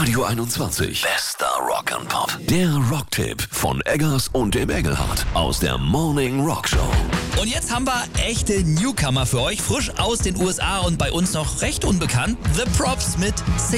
Radio 21. Bester Rock'n'Pop. Der Rocktipp von Eggers und dem Engelhardt aus der Morning Rock Show. Und jetzt haben wir echte Newcomer für euch, frisch aus den USA und bei uns noch recht unbekannt. The Props mit